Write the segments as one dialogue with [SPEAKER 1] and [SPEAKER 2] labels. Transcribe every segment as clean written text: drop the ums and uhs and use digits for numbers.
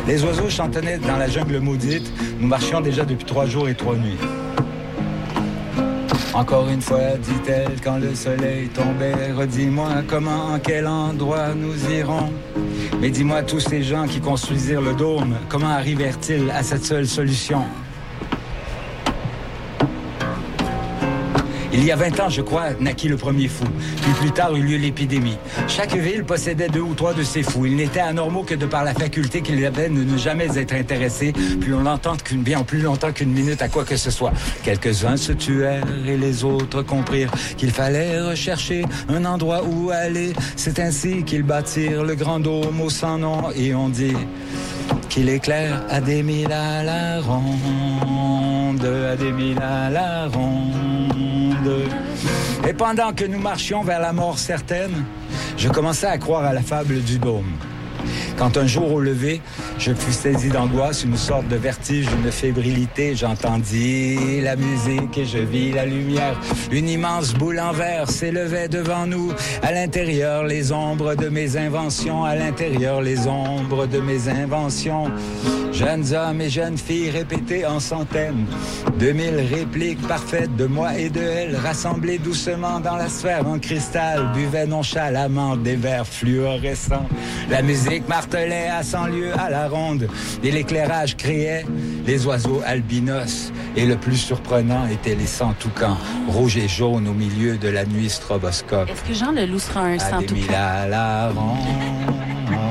[SPEAKER 1] Les oiseaux chantonnaient dans la jungle maudite. Nous marchions déjà depuis 3 jours et 3 nuits. Encore une fois, dit-elle, quand le soleil tombait, redis-moi comment, en quel endroit nous irons. Mais dis-moi, tous ces gens qui construisirent le dôme, comment arrivèrent-ils à cette seule solution? Il y a 20 ans, je crois, naquit le premier fou. Puis plus tard eut lieu l'épidémie. Chaque ville possédait 2 ou 3 de ces fous. Ils n'étaient anormaux que de par la faculté qu'ils avaient de ne jamais être intéressés plus longtemps qu'une minute à quoi que ce soit. Quelques-uns se tuèrent et les autres comprirent qu'il fallait rechercher un endroit où aller. C'est ainsi qu'ils bâtirent le grand dôme au sans nom et on dit qu'il éclaire à des milles à la ronde, à des milles à la ronde. Et pendant que nous marchions vers la mort certaine, je commençais à croire à la fable du dôme. Quand un jour au lever, je fus saisi d'angoisse, une sorte de vertige, une fébrilité, j'entendis la musique et je vis la lumière. Une immense boule en verre s'élevait devant nous. À l'intérieur, les ombres de mes inventions. À l'intérieur, les ombres de mes inventions. Jeunes hommes et jeunes filles répétés en centaines. 2000 répliques parfaites de moi et de elle, rassemblées doucement dans la sphère en cristal, buvaient nonchalamment des verres fluorescents. La musique martelait à 100 lieues à la ronde et l'éclairage criait les oiseaux albinos. Et le plus surprenant étaient les 100 toucans, rouges et jaunes au milieu de la nuit stroboscope.
[SPEAKER 2] Est-ce que Jean Leloup sera un 100 toucan?
[SPEAKER 1] À des milles à la ronde,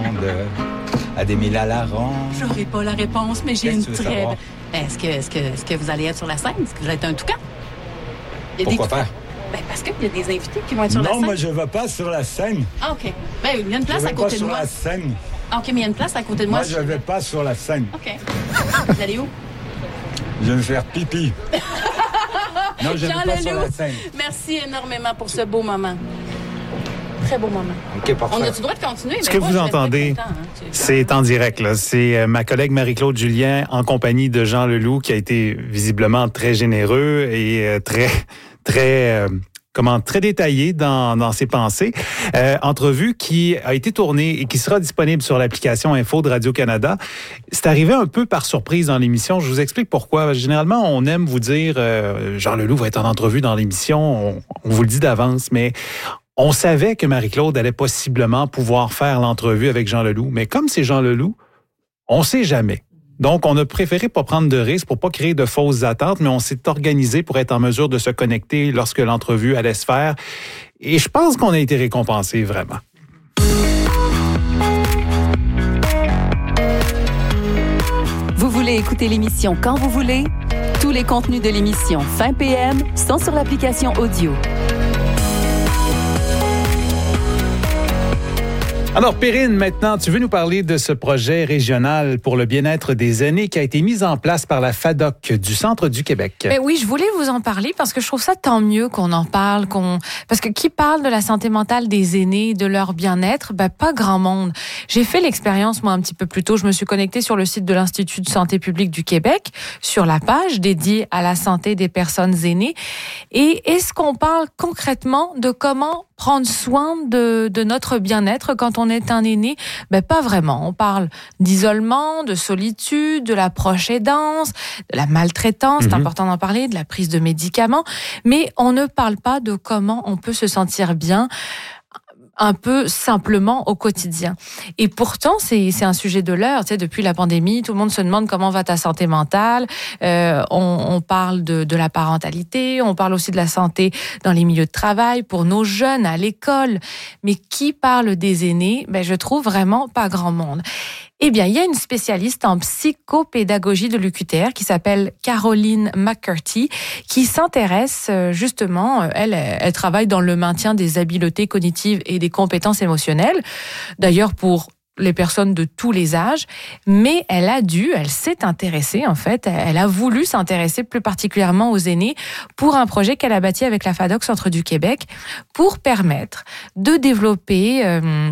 [SPEAKER 1] à des milles à la ronde.
[SPEAKER 2] J'aurai pas la réponse, mais j'ai une très... Est-ce que vous allez être sur la scène? Est-ce que vous allez être un toucan?
[SPEAKER 1] Pourquoi pas?
[SPEAKER 2] Ben, parce qu'il y a des invités qui vont être sur la scène.
[SPEAKER 1] Non, moi, je ne vais pas sur la scène.
[SPEAKER 2] Ah, OK. Ben, il y a une place à côté de moi.
[SPEAKER 1] Je ne vais pas sur la scène.
[SPEAKER 2] Ah, OK, mais il y a une place à côté de moi.
[SPEAKER 1] Moi, je ne vais pas sur la scène.
[SPEAKER 2] OK. Vous allez où?
[SPEAKER 1] Je vais me faire pipi. Non, je ne vais pas sur la scène.
[SPEAKER 2] Merci énormément pour ce beau moment. Très beau moment.
[SPEAKER 1] OK, parfait.
[SPEAKER 2] On a-tu le droit de continuer?
[SPEAKER 3] Ce que vous entendez, c'est en direct, là. C'est ma collègue Marie-Claude Julien en compagnie de Jean Leloup qui a été visiblement très généreux et très détaillé dans ses pensées. Entrevue qui a été tournée et qui sera disponible sur l'application Info de Radio-Canada. C'est arrivé un peu par surprise dans l'émission. Je vous explique pourquoi. Généralement, on aime vous dire Jean Leloup va être en entrevue dans l'émission. On vous le dit d'avance, mais on savait que Marie-Claude allait possiblement pouvoir faire l'entrevue avec Jean Leloup. Mais comme c'est Jean Leloup, on ne sait jamais. Donc, on a préféré pas prendre de risques pour pas créer de fausses attentes, mais on s'est organisé pour être en mesure de se connecter lorsque l'entrevue allait se faire. Et je pense qu'on a été récompensés, vraiment.
[SPEAKER 4] Vous voulez écouter l'émission quand vous voulez? Tous les contenus de l'émission Fin PM sont sur l'application audio.
[SPEAKER 3] Alors, Perrine, maintenant, tu veux nous parler de ce projet régional pour le bien-être des aînés qui a été mis en place par la FADOC du Centre du Québec.
[SPEAKER 5] Ben oui, je voulais vous en parler parce que je trouve ça tant mieux qu'on en parle, parce que qui parle de la santé mentale des aînés, de leur bien-être? Ben, pas grand monde. J'ai fait l'expérience, moi, un petit peu plus tôt. Je me suis connectée sur le site de l'Institut de santé publique du Québec, sur la page dédiée à la santé des personnes aînées. Et est-ce qu'on parle concrètement de comment prendre soin de notre bien-être quand on est un aîné? Ben, pas vraiment. On parle d'isolement, de solitude, de la proche aidance, de la maltraitance, c'est important d'en parler, de la prise de médicaments, mais on ne parle pas de comment on peut se sentir bien un peu simplement au quotidien. Et pourtant, c'est un sujet de l'heure. Tu sais, depuis la pandémie, tout le monde se demande comment va ta santé mentale. On parle de la parentalité, on parle aussi de la santé dans les milieux de travail, pour nos jeunes, à l'école. Mais qui parle des aînés? Ben, je trouve vraiment pas grand monde. Eh bien, il y a une spécialiste en psychopédagogie de l'UQTR qui s'appelle Caroline McCarthy, qui s'intéresse justement, elle travaille dans le maintien des habiletés cognitives et des compétences émotionnelles, d'ailleurs pour les personnes de tous les âges, mais elle s'est intéressée en fait, elle a voulu s'intéresser plus particulièrement aux aînés pour un projet qu'elle a bâti avec la FADOC Centre du Québec pour permettre de développer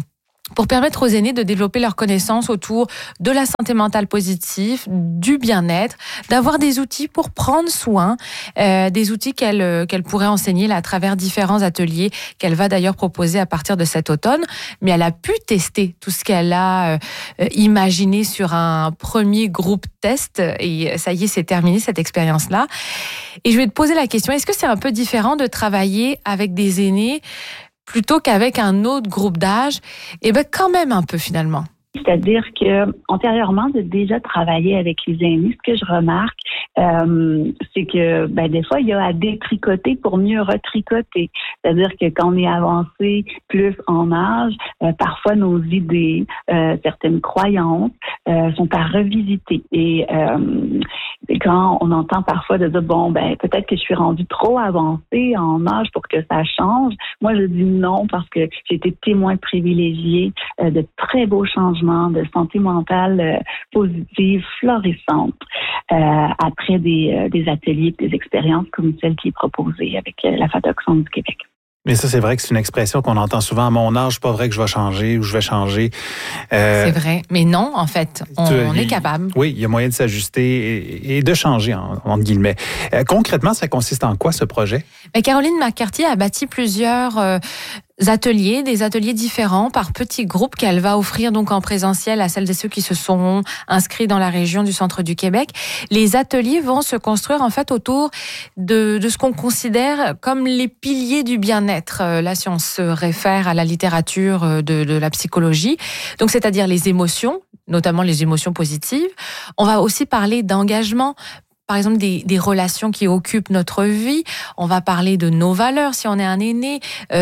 [SPEAKER 5] pour permettre aux aînés de développer leurs connaissances autour de la santé mentale positive, du bien-être, d'avoir des outils pour prendre soin, des outils qu'elle pourrait enseigner là, à travers différents ateliers qu'elle va d'ailleurs proposer à partir de cet automne. Mais elle a pu tester tout ce qu'elle a imaginé sur un premier groupe test et ça y est, c'est terminé cette expérience-là. Et je vais te poser la question, est-ce que c'est un peu différent de travailler avec des aînés plutôt qu'avec un autre groupe d'âge? Eh bien, quand même un peu, finalement.
[SPEAKER 6] C'est-à-dire que antérieurement, de déjà travailler avec les aînés, ce que je remarque, c'est que des fois, il y a à détricoter pour mieux retricoter. C'est-à-dire que quand on est avancé plus en âge, parfois nos idées, certaines croyances sont à revisiter. Et quand on entend parfois de dire, peut-être que je suis rendue trop avancée en âge pour que ça change, moi je dis non parce que j'ai été témoin privilégié de très beaux changements de santé mentale positive, florissante, après des ateliers et des expériences comme celle qui est proposée avec la FADOC Centre du Québec.
[SPEAKER 3] Mais ça, c'est vrai que c'est une expression qu'on entend souvent. À mon âge, c'est pas vrai que je vais changer ou je vais changer.
[SPEAKER 5] C'est vrai. Mais non, en fait, on est capable.
[SPEAKER 3] Oui, il y a moyen de s'ajuster et de changer, entre guillemets. Concrètement, ça consiste en quoi, ce projet?
[SPEAKER 5] Caroline McCarthy a bâti plusieurs ateliers, des ateliers différents par petits groupes qu'elle va offrir donc en présentiel à celles et ceux qui se sont inscrits dans la région du centre du Québec. Les ateliers vont se construire en fait autour de ce qu'on considère comme les piliers du bien-être. Là, si on se réfère à la littérature de la psychologie, donc c'est-à-dire les émotions, notamment les émotions positives. On va aussi parler d'engagement. Par exemple, des relations qui occupent notre vie. On va parler de nos valeurs, si on est un aîné,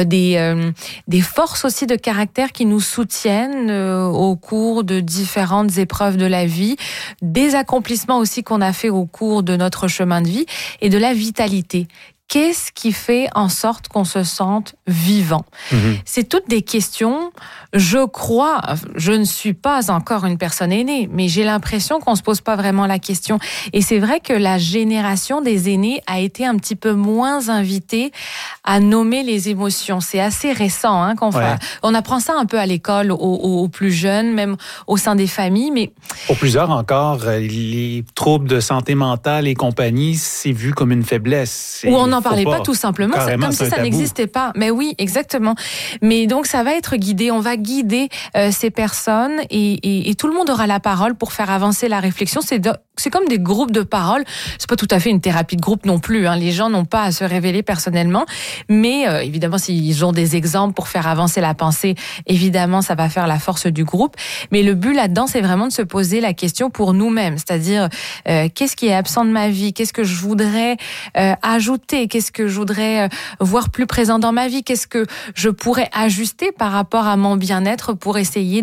[SPEAKER 5] des forces aussi de caractère qui nous soutiennent au cours de différentes épreuves de la vie, des accomplissements aussi qu'on a fait au cours de notre chemin de vie et de la vitalité. Qu'est-ce qui fait en sorte qu'on se sente vivant? C'est toutes des questions, je crois, je ne suis pas encore une personne aînée, mais j'ai l'impression qu'on se pose pas vraiment la question. Et c'est vrai que la génération des aînés a été un petit peu moins invitée à nommer les émotions. C'est assez récent qu'on fait. On apprend ça un peu à l'école, aux plus jeunes, même au sein des familles, mais...
[SPEAKER 3] Pour plusieurs encore, les troubles de santé mentale et compagnie, c'est vu comme une faiblesse.
[SPEAKER 5] Ou on n'en parlait pas tout simplement, c'est comme si ça n'existait pas. Mais oui, exactement. Mais donc ça va être guidé, on va guider ces personnes et tout le monde aura la parole pour faire avancer la réflexion. C'est comme des groupes de parole. C'est pas tout à fait une thérapie de groupe non plus. Les gens n'ont pas à se révéler personnellement, mais évidemment s'ils ont des exemples pour faire avancer la pensée, évidemment ça va faire la force du groupe. Mais le but là-dedans, c'est vraiment de se poser la question pour nous-mêmes, c'est-à-dire qu'est-ce qui est absent de ma vie, qu'est-ce que je voudrais ajouter, qu'est-ce que je voudrais voir plus présent dans ma vie, qu'est-ce que je pourrais ajuster par rapport à mon bien-être pour essayer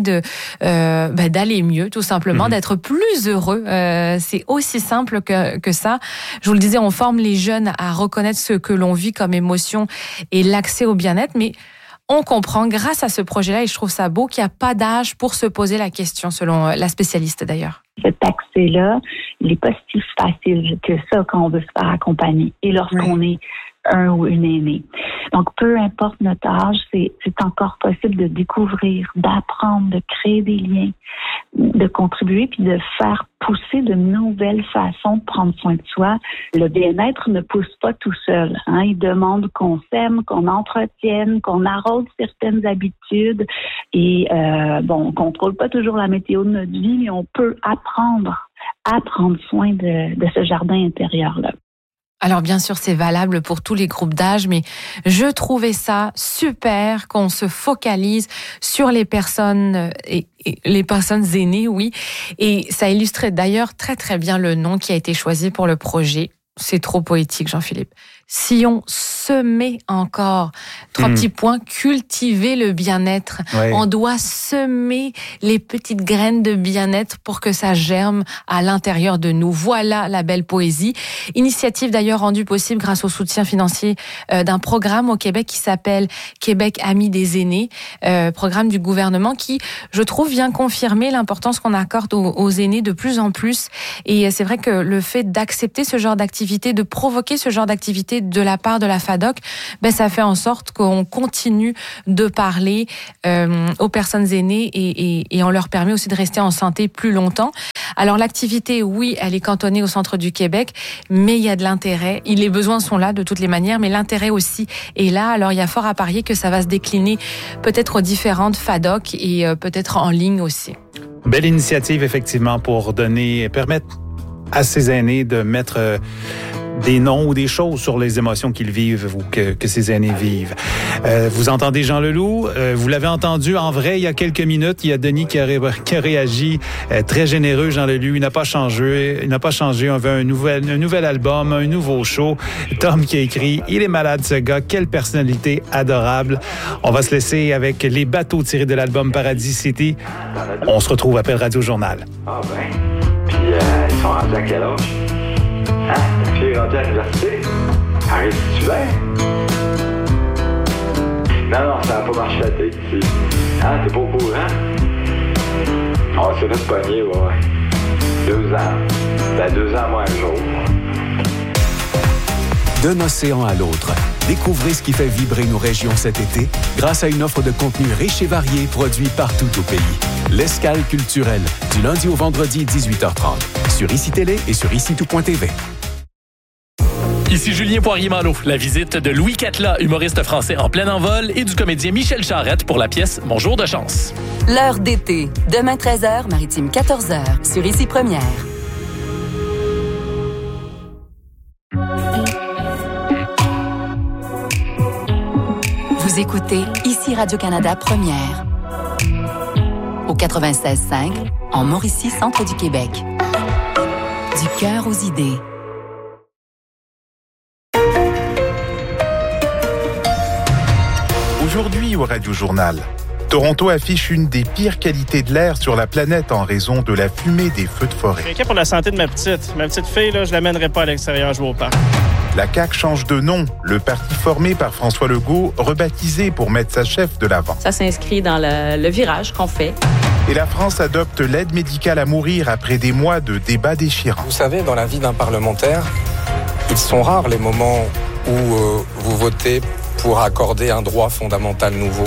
[SPEAKER 5] d'aller mieux, tout simplement, d'être plus heureux. C'est aussi simple que ça. Je vous le disais, on forme les jeunes à reconnaître ce que l'on vit comme émotion et l'accès au bien-être, mais on comprend grâce à ce projet-là, et je trouve ça beau, qu'il n'y a pas d'âge pour se poser la question, selon la spécialiste d'ailleurs.
[SPEAKER 6] Cet accès-là, il n'est pas si facile que ça quand on veut se faire accompagner. Et lorsqu'on est un ou une aînée. Donc, peu importe notre âge, c'est encore possible de découvrir, d'apprendre, de créer des liens, de contribuer puis de faire pousser de nouvelles façons de prendre soin de soi. Le bien-être ne pousse pas tout seul. Il demande qu'on s'aime, qu'on entretienne, qu'on arrose certaines habitudes. Et on ne contrôle pas toujours la météo de notre vie, mais on peut apprendre à prendre soin de ce jardin intérieur-là.
[SPEAKER 5] Alors bien sûr, c'est valable pour tous les groupes d'âge, mais je trouvais ça super qu'on se focalise sur les personnes et les personnes aînées, oui. Et ça illustrait d'ailleurs très très bien le nom qui a été choisi pour le projet. C'est trop poétique, Jean-Philippe. Si on semait encore, 3 petits points, cultiver le bien-être. Ouais. On doit semer les petites graines de bien-être pour que ça germe à l'intérieur de nous. Voilà la belle poésie. Initiative d'ailleurs rendue possible grâce au soutien financier d'un programme au Québec qui s'appelle Québec Amis des aînés, programme du gouvernement qui, je trouve, vient confirmer l'importance qu'on accorde aux aînés de plus en plus. Et c'est vrai que le fait d'accepter ce genre d'activité, de provoquer ce genre d'activité, de la part de la FADOC, ça fait en sorte qu'on continue de parler aux personnes aînées et on leur permet aussi de rester en santé plus longtemps. Alors l'activité, oui, elle est cantonnée au centre du Québec, mais il y a de l'intérêt. Les besoins sont là de toutes les manières, mais l'intérêt aussi est là. Alors il y a fort à parier que ça va se décliner peut-être aux différentes FADOC et peut-être en ligne aussi.
[SPEAKER 3] Belle initiative, effectivement, pour permettre à ces aînés de mettre des noms ou des choses sur les émotions qu'ils vivent ou que ces aînés vivent. Vous entendez Jean Leloup, vous l'avez entendu en vrai il y a quelques minutes, il y a Denis qui a réagi, très généreux Jean Leloup, il n'a pas changé, on veut un nouvel album, un nouveau show. Tom qui a écrit, il est malade ce gars, quelle personnalité adorable. On va se laisser avec les bateaux tirés de l'album Paradis City. On se retrouve après le Radio Journal.
[SPEAKER 7] Ah ben, puis ils sont rendus à quel âge? Hein? La fille est rendue à l'université? Arrive-tu bien? Non, ça n'a pas marché la tête ici. Hein? T'es pas au courant? On s'est fait pogner, ouais. 2 ans. 2 ans, moi, un jour.
[SPEAKER 8] D'un océan à l'autre, découvrez ce qui fait vibrer nos régions cet été grâce à une offre de contenu riche et varié produit partout au pays. L'Escale culturelle, du lundi au vendredi 18h30, sur ICI Télé et sur ICI-tout.tv.
[SPEAKER 9] Ici Julien Poirier-Malo. La visite de Louis Catla, humoriste français en plein envol, et du comédien Michel Charette pour la pièce Mon jour de chance.
[SPEAKER 4] L'heure d'été, demain 13h, Maritime 14h, sur ICI Première. Vous écoutez ICI Radio-Canada Première. Au 96.5, en Mauricie, centre du Québec. Du cœur aux idées.
[SPEAKER 10] Aujourd'hui au Radio Journal, Toronto affiche une des pires qualités de l'air sur la planète en raison de la fumée des feux de forêt.
[SPEAKER 11] Je suis inquiet pour la santé de ma petite. Ma petite fille, là, je l'amènerai pas à l'extérieur jouer au parc.
[SPEAKER 10] La CAQ change de nom. Le parti formé par François Legault, rebaptisé pour mettre sa chef de l'avant.
[SPEAKER 12] Ça s'inscrit dans le virage qu'on fait.
[SPEAKER 10] Et la France adopte l'aide médicale à mourir après des mois de débats déchirants.
[SPEAKER 13] Vous savez, dans la vie d'un parlementaire, ils sont rares les moments où vous votez pour accorder un droit fondamental nouveau.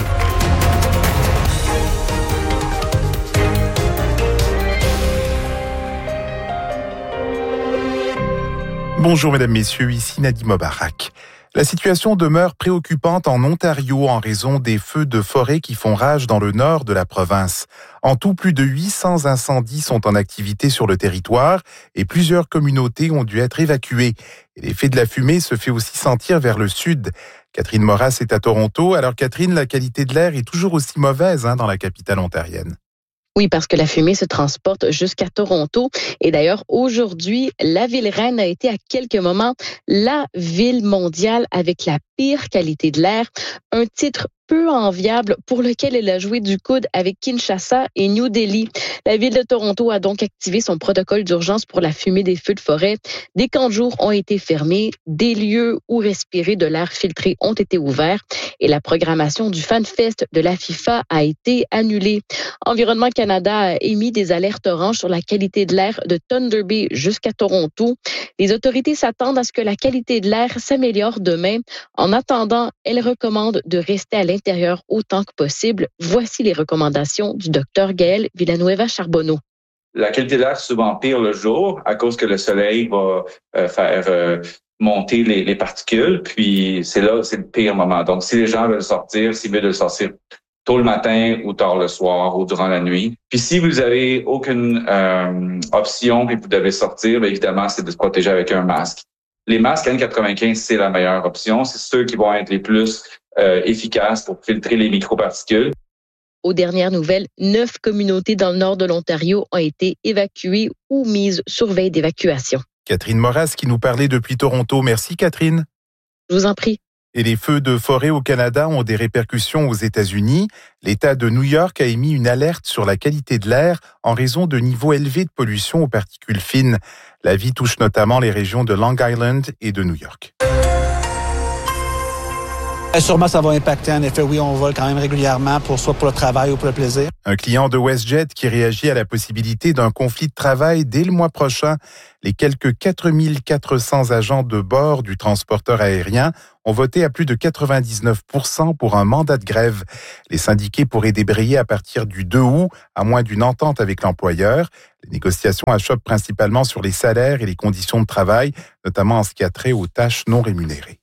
[SPEAKER 10] Bonjour mesdames, messieurs, ici Nadim Mobarak. La situation demeure préoccupante en Ontario en raison des feux de forêt qui font rage dans le nord de la province. En tout, plus de 800 incendies sont en activité sur le territoire et plusieurs communautés ont dû être évacuées. Et l'effet de la fumée se fait aussi sentir vers le sud. Catherine Moras est à Toronto. Alors Catherine, la qualité de l'air est toujours aussi mauvaise dans la capitale ontarienne.
[SPEAKER 14] Oui, parce que la fumée se transporte jusqu'à Toronto. Et d'ailleurs, aujourd'hui, la ville reine a été à quelques moments la ville mondiale avec la pire qualité de l'air. Un titre peu enviable pour lequel elle a joué du coude avec Kinshasa et New Delhi. La ville de Toronto a donc activé son protocole d'urgence pour la fumée des feux de forêt. Des camps de jour ont été fermés, des lieux où respirer de l'air filtré ont été ouverts et la programmation du FanFest de la FIFA a été annulée. Environnement Canada a émis des alertes oranges sur la qualité de l'air de Thunder Bay jusqu'à Toronto. Les autorités s'attendent à ce que la qualité de l'air s'améliore demain. En attendant, elles recommandent de rester à l'intérieur autant que possible. Voici les recommandations du Dr Gaël Villanueva-Charbonneau.
[SPEAKER 15] La qualité de l'air est souvent pire le jour à cause que le soleil va faire monter les particules, puis c'est le pire moment. Donc, si les gens veulent sortir, c'est mieux de sortir tôt le matin ou tard le soir ou durant la nuit. Puis si vous avez aucune option puis vous devez sortir, bien évidemment, c'est de se protéger avec un masque. Les masques N95, c'est la meilleure option. C'est ceux qui vont être les plus efficaces pour filtrer les microparticules.
[SPEAKER 14] Aux dernières nouvelles, 9 communautés dans le nord de l'Ontario ont été évacuées ou mises sur veille d'évacuation.
[SPEAKER 10] Catherine Moras qui nous parlait depuis Toronto. Merci Catherine.
[SPEAKER 14] Je vous en prie.
[SPEAKER 10] Et les feux de forêt au Canada ont des répercussions aux États-Unis. L'État de New York a émis une alerte sur la qualité de l'air en raison de niveaux élevés de pollution aux particules fines. L'avis touche notamment les régions de Long Island et de New York.
[SPEAKER 16] Sûrement, ça va impacter. En effet, oui, on vole quand même régulièrement, soit pour le travail ou pour le plaisir.
[SPEAKER 10] Un client de WestJet qui réagit à la possibilité d'un conflit de travail dès le mois prochain. Les quelques 4400 agents de bord du transporteur aérien ont voté à plus de 99% pour un mandat de grève. Les syndiqués pourraient débrayer à partir du 2 août, à moins d'une entente avec l'employeur. Les négociations achoppent principalement sur les salaires et les conditions de travail, notamment en ce qui a trait aux tâches non rémunérées.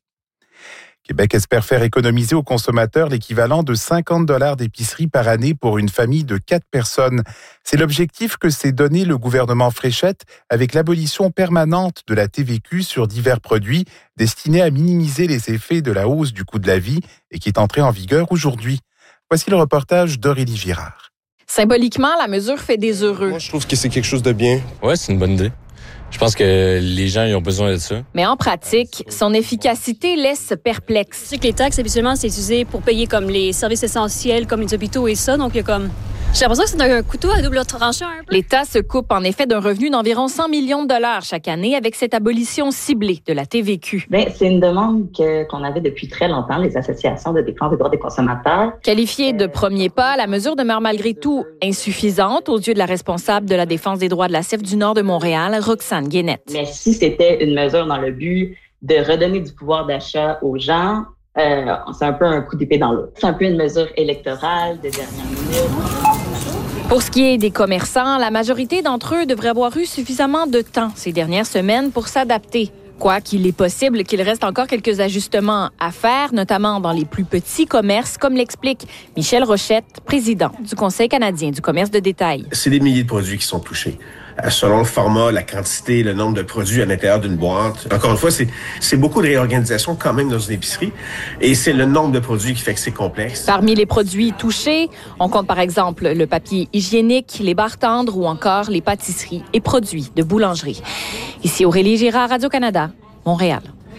[SPEAKER 10] Québec espère faire économiser aux consommateurs l'équivalent de $50 d'épicerie par année pour une famille de 4 personnes. C'est l'objectif que s'est donné le gouvernement Fréchette avec l'abolition permanente de la TVQ sur divers produits destinés à minimiser les effets de la hausse du coût de la vie et qui est entrée en vigueur aujourd'hui. Voici le reportage d'Aurélie Girard.
[SPEAKER 17] Symboliquement, la mesure fait des heureux.
[SPEAKER 18] Moi, je trouve que c'est quelque chose de bien.
[SPEAKER 19] Ouais, c'est une bonne idée. Je pense que les gens ils ont besoin de ça.
[SPEAKER 17] Mais en pratique, son efficacité laisse perplexe.
[SPEAKER 20] Je sais que les taxes, habituellement, c'est utilisé pour payer comme les services essentiels, comme les hôpitaux et ça. Donc, il y a comme... J'ai l'impression que c'est un couteau à double tranchant un peu.
[SPEAKER 17] L'État se coupe en effet d'un revenu d'environ 100 millions de dollars chaque année avec cette abolition ciblée de la TVQ.
[SPEAKER 21] C'est une demande qu'on avait depuis très longtemps, les associations de défense des droits des consommateurs.
[SPEAKER 17] Qualifiée de premier pas, la mesure demeure malgré tout insuffisante aux yeux de la responsable de la défense des droits de la CIF du Nord de Montréal, Roxane Guénette.
[SPEAKER 21] Mais si c'était une mesure dans le but de redonner du pouvoir d'achat aux gens, c'est un peu un coup d'épée dans l'eau. C'est un peu une mesure électorale de dernière minute.
[SPEAKER 17] Pour ce qui est des commerçants, la majorité d'entre eux devraient avoir eu suffisamment de temps ces dernières semaines pour s'adapter. Quoiqu'il est possible qu'il reste encore quelques ajustements à faire, notamment dans les plus petits commerces, comme l'explique Michel Rochette, président du Conseil canadien du commerce de détail.
[SPEAKER 22] C'est des milliers de produits qui sont touchés. Selon le format, la quantité, le nombre de produits à l'intérieur d'une boîte. Encore une fois, c'est beaucoup de réorganisation quand même dans une épicerie. Et c'est le nombre de produits qui fait que c'est complexe.
[SPEAKER 17] Parmi les produits touchés, on compte par exemple le papier hygiénique, les barres tendres ou encore les pâtisseries et produits de boulangerie. Ici Aurélie Girard, Radio-Canada, Montréal.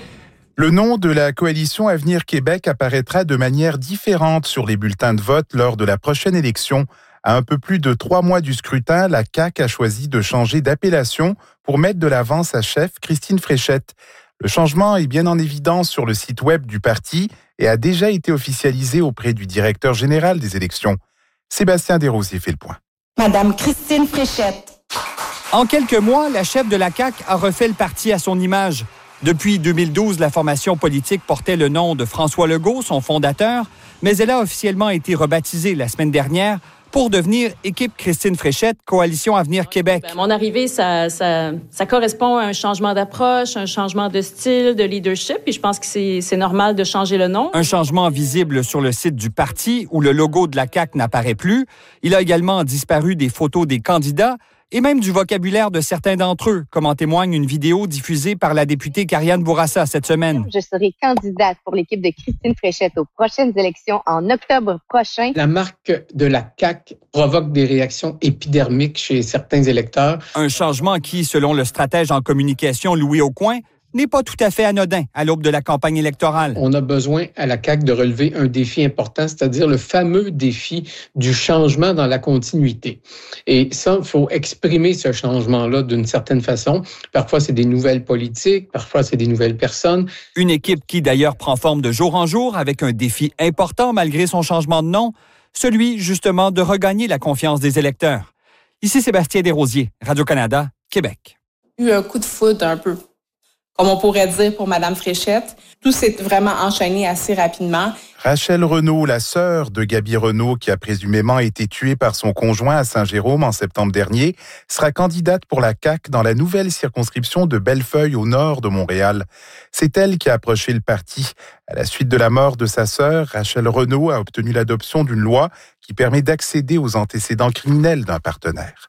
[SPEAKER 10] Le nom de la coalition Avenir Québec apparaîtra de manière différente sur les bulletins de vote lors de la prochaine élection. À un peu plus de 3 mois du scrutin, la CAQ a choisi de changer d'appellation pour mettre de l'avant sa chef, Christine Fréchette. Le changement est bien en évidence sur le site web du parti et a déjà été officialisé auprès du directeur général des élections. Sébastien Desrosiers fait le point.
[SPEAKER 23] Madame Christine Fréchette.
[SPEAKER 24] En quelques mois, la chef de la CAQ a refait le parti à son image. Depuis 2012, la formation politique portait le nom de François Legault, son fondateur, mais elle a officiellement été rebaptisée la semaine dernière pour devenir Équipe Christine Fréchette, Coalition Avenir Québec.
[SPEAKER 12] Mon arrivée, ça correspond à un changement d'approche, un changement de style, de leadership, et je pense que c'est normal de changer le nom.
[SPEAKER 24] Un changement visible sur le site du parti où le logo de la CAQ n'apparaît plus. Il a également disparu des photos des candidats et même du vocabulaire de certains d'entre eux, comme en témoigne une vidéo diffusée par la députée Karianne Bourassa cette semaine.
[SPEAKER 25] Je serai candidate pour l'équipe de Christine Fréchette aux prochaines élections en octobre prochain.
[SPEAKER 26] La marque de la CAQ provoque des réactions épidermiques chez certains électeurs.
[SPEAKER 24] Un changement qui, selon le stratège en communication Louis Aucoin, n'est pas tout à fait anodin à l'aube de la campagne électorale.
[SPEAKER 26] On a besoin à la CAQ de relever un défi important, c'est-à-dire le fameux défi du changement dans la continuité. Et ça, il faut exprimer ce changement-là d'une certaine façon. Parfois, c'est des nouvelles politiques, parfois, c'est des nouvelles personnes.
[SPEAKER 24] Une équipe qui, d'ailleurs, prend forme de jour en jour avec un défi important malgré son changement de nom, celui, justement, de regagner la confiance des électeurs. Ici Sébastien Desrosiers, Radio-Canada, Québec.
[SPEAKER 27] Il y a eu un coup de foudre un peu, comme on pourrait dire pour Mme Fréchette. Tout s'est vraiment enchaîné assez rapidement.
[SPEAKER 10] Rachel Renaud, la sœur de Gaby Renaud, qui a présumément été tuée par son conjoint à Saint-Jérôme en septembre dernier, sera candidate pour la CAQ dans la nouvelle circonscription de Bellefeuille au nord de Montréal. C'est elle qui a approché le parti. À la suite de la mort de sa sœur, Rachel Renaud a obtenu l'adoption d'une loi qui permet d'accéder aux antécédents criminels d'un partenaire.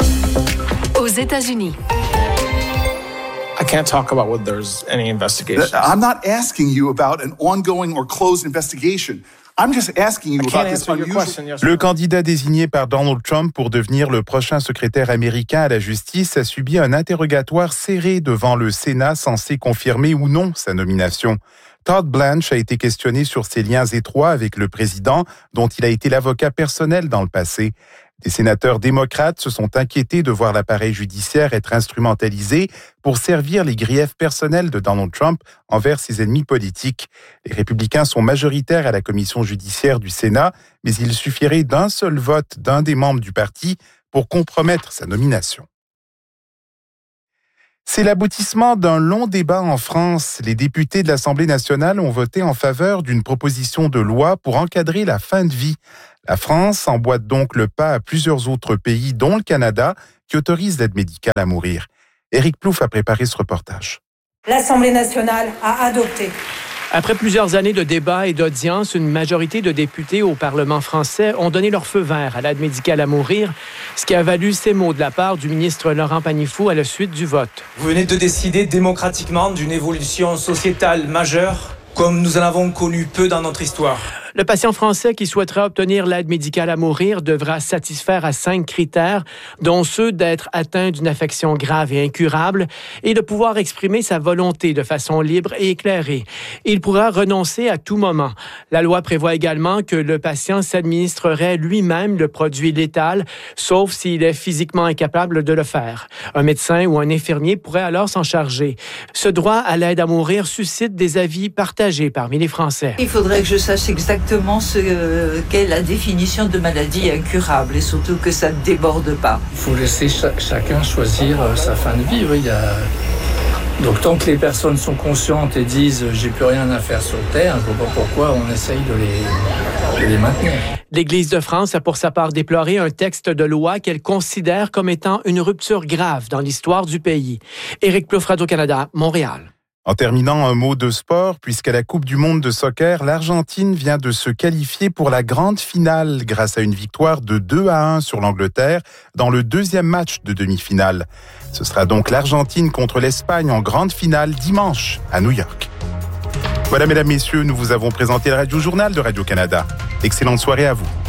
[SPEAKER 4] Aux États-Unis.
[SPEAKER 28] I can't talk about whether there's any investigation.
[SPEAKER 29] I'm not asking you about an ongoing or closed investigation. I'm just asking you about this unusual...
[SPEAKER 10] Le candidat désigné par Donald Trump pour devenir le prochain secrétaire américain à la justice a subi un interrogatoire serré devant le Sénat censé confirmer ou non sa nomination. Todd Blanche a été questionné sur ses liens étroits avec le président, dont il a été l'avocat personnel dans le passé. Des sénateurs démocrates se sont inquiétés de voir l'appareil judiciaire être instrumentalisé pour servir les griefs personnels de Donald Trump envers ses ennemis politiques. Les républicains sont majoritaires à la commission judiciaire du Sénat, mais il suffirait d'un seul vote d'un des membres du parti pour compromettre sa nomination. C'est l'aboutissement d'un long débat en France. Les députés de l'Assemblée nationale ont voté en faveur d'une proposition de loi pour encadrer la fin de vie. La France emboîte donc le pas à plusieurs autres pays, dont le Canada, qui autorisent l'aide médicale à mourir. Éric Plouffe a préparé ce reportage.
[SPEAKER 1] L'Assemblée nationale a adopté.
[SPEAKER 2] Après plusieurs années de débats et d'audiences, une majorité de députés au Parlement français ont donné leur feu vert à l'aide médicale à mourir, ce qui a valu ces mots de la part du ministre Laurent Pagnifoux à la suite du vote.
[SPEAKER 3] Vous venez de décider démocratiquement d'une évolution sociétale majeure, comme nous en avons connu peu dans notre histoire.
[SPEAKER 2] Le patient français qui souhaiterait obtenir l'aide médicale à mourir devra satisfaire à 5 critères, dont ceux d'être atteint d'une affection grave et incurable et de pouvoir exprimer sa volonté de façon libre et éclairée. Il pourra renoncer à tout moment. La loi prévoit également que le patient s'administrerait lui-même le produit létal, sauf s'il est physiquement incapable de le faire. Un médecin ou un infirmier pourrait alors s'en charger. Ce droit à l'aide à mourir suscite des avis partagés parmi les Français.
[SPEAKER 5] Il faudrait que je sache exactement ce qu'est la définition de maladie incurable et surtout que ça ne déborde pas.
[SPEAKER 6] Il faut laisser chacun choisir sa fin de vie. Oui, Donc tant que les personnes sont conscientes et disent « j'ai plus rien à faire sur Terre », je ne vois pas pourquoi on essaye de les maintenir.
[SPEAKER 2] L'Église de France a pour sa part déploré un texte de loi qu'elle considère comme étant une rupture grave dans l'histoire du pays. Éric Plouffe, Radio-Canada, Montréal.
[SPEAKER 10] En terminant, un mot de sport, puisqu'à la Coupe du monde de soccer, l'Argentine vient de se qualifier pour la grande finale grâce à une victoire de 2-1 sur l'Angleterre dans le deuxième match de demi-finale. Ce sera donc l'Argentine contre l'Espagne en grande finale dimanche à New York. Voilà, mesdames, messieurs, nous vous avons présenté le Radio-Journal de Radio-Canada. Excellente soirée à vous.